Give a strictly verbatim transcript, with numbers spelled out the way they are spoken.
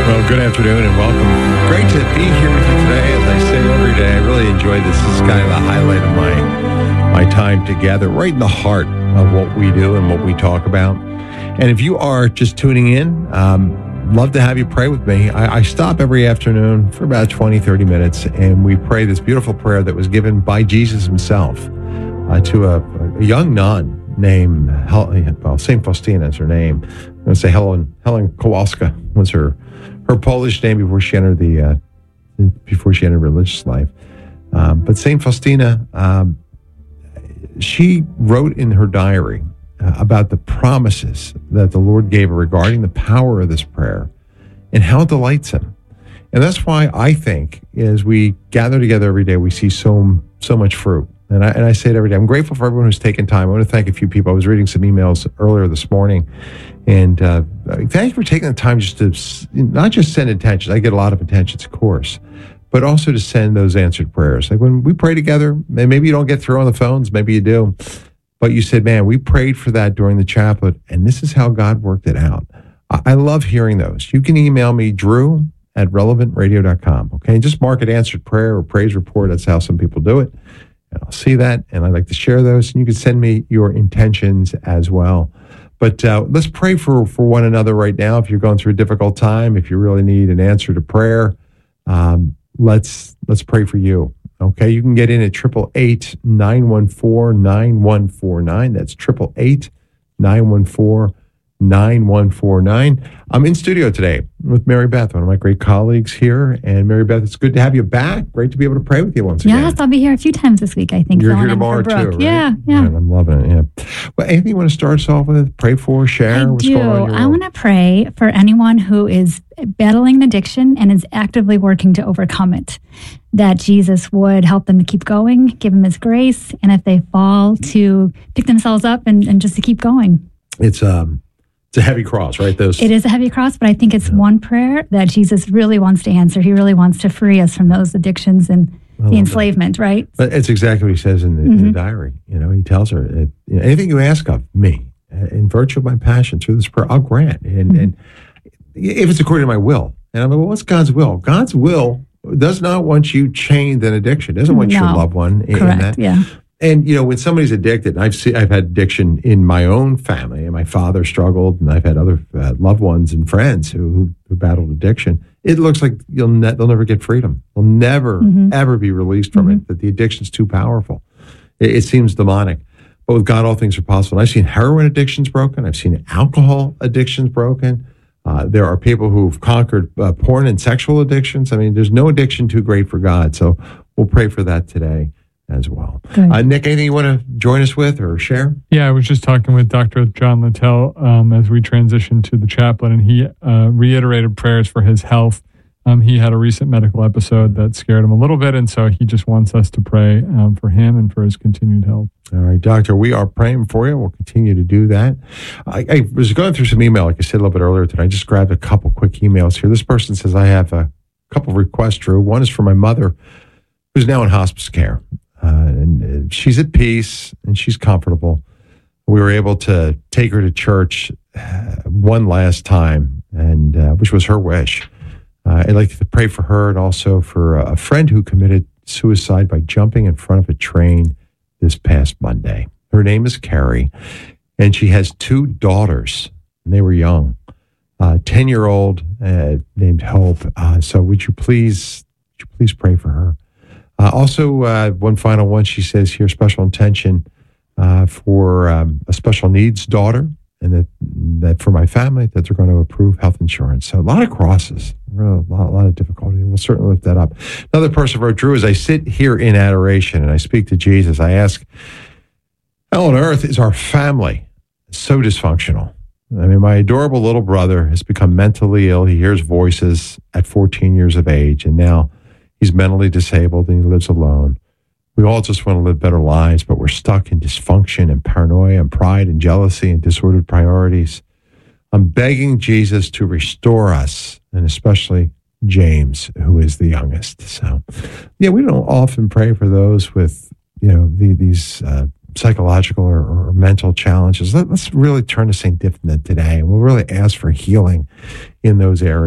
Well, good afternoon and welcome. Great to be here with you today. As I say every day, I really enjoy this. This is kind of the highlight of my my time together, right in the heart of what we do and what we talk about. And if you are just tuning in, um, love to have you pray with me. I, I stop every afternoon for about twenty, thirty minutes, and we pray this beautiful prayer that was given by Jesus himself uh, to a, a young nun named, Hel- well, Saint Faustina is her name. I'm going to say Helen Helen Kowalska was her her Polish name before she entered the uh, before she entered religious life. Um, but Saint Faustina, um, she wrote in her diary uh, about the promises that the Lord gave her regarding the power of this prayer and how it delights him. And that's why I think as we gather together every day, we see so so much fruit. And I, and I say it every day. I'm grateful for everyone who's taken time. I want to thank a few people. I was reading some emails earlier this morning. And uh, thank you for taking the time just to not just send intentions. I get a lot of intentions, of course, but also to send those answered prayers. Like when we pray together, maybe you don't get through on the phones, maybe you do. But you said, man, we prayed for that during the chaplet, and this is how God worked it out. I, I love hearing those. You can email me, Drew at relevant radio dot com. Okay, just mark it answered prayer or praise report. That's how some people do it. And I'll see that, and I'd like to share those. And you can send me your intentions as well. But uh, let's pray for, for one another right now. If you're going through a difficult time, if you really need an answer to prayer, um, let's let's pray for you. Okay, you can get in at triple eight nine one four nine one four nine. That's triple eight nine one four nine one four nine. I'm in studio today with Mary Beth, one of my great colleagues here. And Mary Beth, it's good to have you back. Great to be able to pray with you once again. Yes, I'll be here a few times this week, I think. You're here tomorrow too, right? Yeah, yeah. Man, I'm loving it, yeah. Well, anything you want to start us off with? Pray for, share? I What's do. going on in your I world? want to pray for anyone who is battling addiction and is actively working to overcome it. That Jesus would help them to keep going, give them his grace, and if they fall, to pick themselves up and, and just to keep going. It's um, it's a heavy cross, right? Those. It is a heavy cross, but I think it's Yeah. one prayer that Jesus really wants to answer. He really wants to free us from those addictions and I the love enslavement, that. right? But it's exactly what he says in the, in the Mhm. diary. You know, he tells her, it, you know, anything you ask of me, uh, in virtue of my passion through this prayer, I'll grant. And, Mhm. and if it's according to my will. And I'm like, well, what's God's will? God's will does not want you chained in addiction. Doesn't want your No. loved one in, in Correct, that. yeah. And, you know, when somebody's addicted, and I've seen, I've had addiction in my own family, and my father struggled, and I've had other uh, loved ones and friends who, who, who battled addiction. It looks like you'll ne- they'll never get freedom. They'll never, Mhm. ever be released from Mhm. it, that the addiction's too powerful. It, it seems demonic. But with God, all things are possible. And I've seen heroin addictions broken. I've seen alcohol addictions broken. Uh, there are people who've conquered uh, porn and sexual addictions. I mean, there's no addiction too great for God. So we'll pray for that today as well. Good. Uh, Nick, anything you want to join us with or share? Yeah, I was just talking with Doctor John Littell um, as we transitioned to the chaplain, and he uh, reiterated prayers for his health. Um, he had a recent medical episode that scared him a little bit, and so he just wants us to pray um, for him and for his continued health. All right, Doctor, we are praying for you. We'll continue to do that. I, I was going through some email, like I said a little bit earlier today. I just grabbed a couple quick emails here. This person says, I have a couple of requests, Drew. One is for my mother, who's now in hospice care. Uh, and she's at peace and she's comfortable. We were able to take her to church uh, one last time, and uh, which was her wish. Uh, I'd like to pray for her and also for a friend who committed suicide by jumping in front of a train this past Monday. Her name is Carrie, and she has two daughters, and they were young. Uh, ten-year-old uh, named Hope. Uh, so would you please, would you please pray for her? Uh, also, uh, one final one, she says here, special intention uh, for um, a special needs daughter, and that that for my family, that they're going to approve health insurance. So a lot of crosses, a lot, a lot of difficulty. We'll certainly lift that up. Another person wrote, Drew, as I sit here in adoration and I speak to Jesus, I ask, how on earth is our family so dysfunctional? I mean, my adorable little brother has become mentally ill. He hears voices at fourteen years of age, and now he's mentally disabled and he lives alone. We all just want to live better lives, but we're stuck in dysfunction and paranoia and pride and jealousy and disordered priorities. I'm begging Jesus to restore us, and especially James, who is the youngest. So, yeah, we don't often pray for those with, you know, the, these uh, psychological or, or mental challenges. Let, let's really turn to Saint Diphnid today, and we'll really ask for healing in those areas.